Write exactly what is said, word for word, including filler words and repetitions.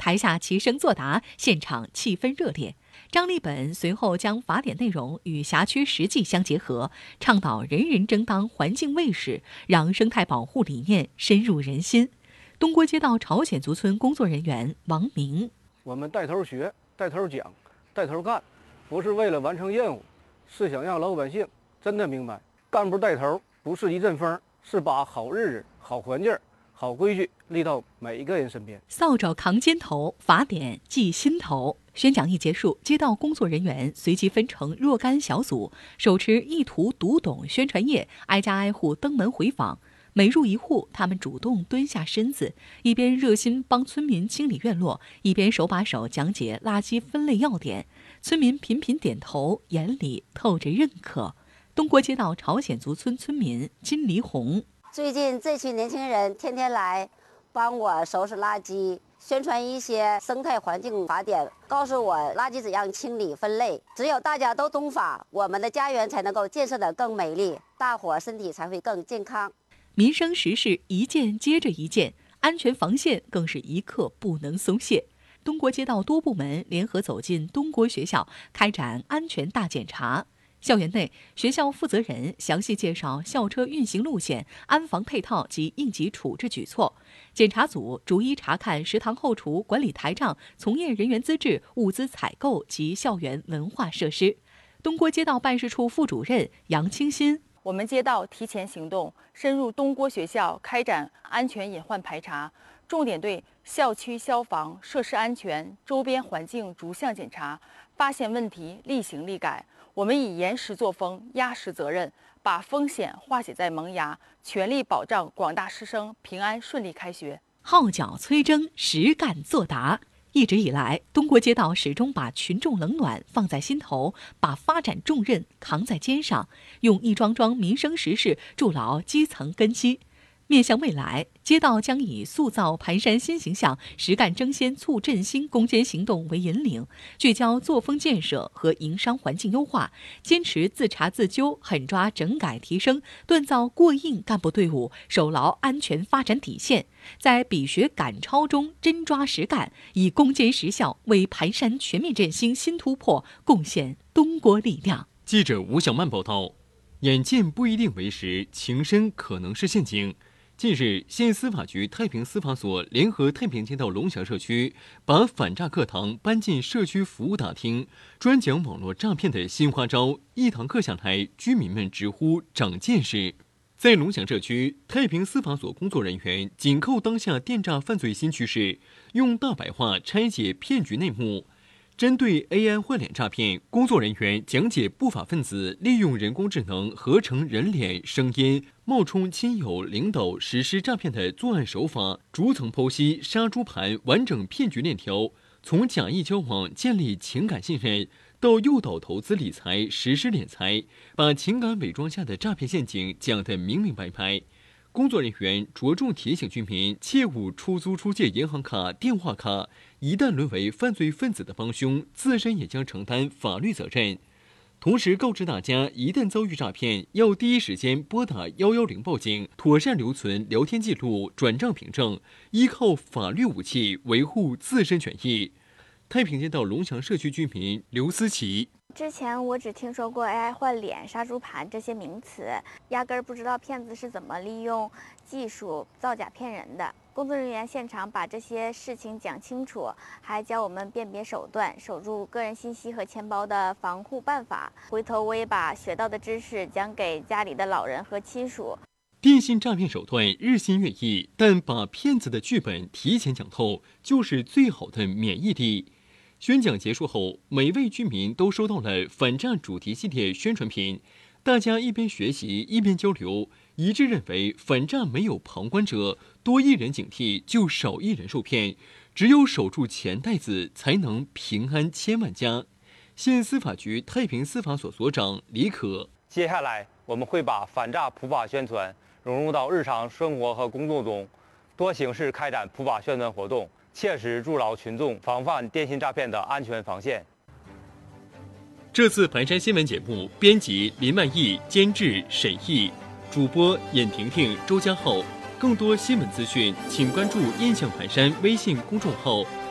台下齐声作答，现场气氛热烈。张立本随后将法典内容与辖区实际相结合，倡导人人争当环境卫士，让生态保护理念深入人心。东郭街道朝鲜族村工作人员王明： 我们带头学，带头讲，带头干，不是为了完成任务，是想让老百姓真的明白，干部带头不是一阵风，是把好日子、好环境、好规矩立到每一个人身边。 扫帚扛肩头，法典系心头。宣讲一结束，街道工作人员随即分成若干小组，手持一图读懂宣传页，挨家挨户登门回访。每入一户，他们主动蹲下身子，一边热心帮村民清理院落，一边手把手讲解垃圾分类要点。村民频频点头，眼里透着认可。东郭街道朝鲜族村村民金黎红： 最近这群年轻人天天来帮我收拾垃圾，宣传一些生态环境法典，告诉我垃圾怎样清理分类。只有大家都懂法，我们的家园才能够建设得更美丽，大伙身体才会更健康。 民生时事一件接着一件，安全防线更是一刻不能松懈。东郭街道多部门联合走进东郭学校，开展安全大检查。校园内，学校负责人详细介绍校车运行路线、安防配套及应急处置举措。检查组逐一查看食堂后厨管理台账、从业人员资质、物资采购及校园文化设施。东郭街道办事处副主任杨清新： 我们街道提前行动，深入东郭学校开展安全隐患排查，重点对校区消防设施安全、周边环境逐项检查，发现问题立行立改。我们以严实作风、压实责任，把风险化解在萌芽，全力保障广大师生平安顺利开学。 号角催征，实干作答。一直以来，东郭街道始终把群众冷暖放在心头，把发展重任扛在肩上，用一桩桩民生实事筑牢基层根基。面向未来，街道将以塑造盘山新形象、实干争先促振兴攻坚行动为引领，聚焦作风建设和营商环境优化，坚持自查自纠，狠抓整改提升，锻造过硬干部队伍，守牢安全发展底线，在比学赶超中真抓实干，以攻坚实效为盘山全面振兴新突破贡献东郭力量。 记者吴小曼报道：眼见不一定为实，情深可能是陷阱。近日，县司法局太平司法所联合太平街道龙翔社区，把反诈课堂搬进社区服务大厅，专讲网络诈骗的新花招。一堂课下来，居民们直呼长见识。在龙翔社区，太平司法所工作人员紧扣当下电诈犯罪新趋势，用大白话拆解骗局内幕。针对 A I 换脸诈骗，工作人员讲解不法分子利用人工智能合成人脸、声音，冒充亲友、领导实施诈骗的作案手法，逐层剖析杀猪盘完整骗局链条，从假意交往建立情感信任，到诱导投资理财实施敛财，把情感伪装下的诈骗陷阱讲得明明白白。工作人员着重提醒居民切勿出租出借银行卡、电话卡，一旦沦为犯罪分子的帮凶，自身也将承担法律责任。同时告知大家，一旦遭遇诈骗，要第一时间拨打一一零报警，妥善留存聊天记录、转账凭证，依靠法律武器维护自身权益。太平街道龙翔社区居民刘思琪： 之前我只听说过 A I 换脸、杀猪盘这些名词，压根儿不知道骗子是怎么利用技术造假骗人的。工作人员现场把这些事情讲清楚，还教我们辨别手段、守住个人信息和钱包的防护办法。回头我也把学到的知识讲给家里的老人和亲属。 电信诈骗手段日新月异，但把骗子的剧本提前讲透，就是最好的免疫力。宣讲结束后，每位居民都收到了反诈主题系列宣传品，大家一边学习一边交流，一致认为反诈没有旁观者，多一人警惕就少一人受骗，只有守住钱袋子，才能平安千万家。县司法局太平司法所所长李可： 接下来我们会把反诈普法宣传融入到日常生活和工作中，多形式开展普法宣传活动，切实筑牢群众防范电信诈骗的安全防线。 这次盘山新闻节目编辑林万益，监制沈毅，主播尹婷婷、周家浩。更多新闻资讯，请关注“印象盘山”微信公众号。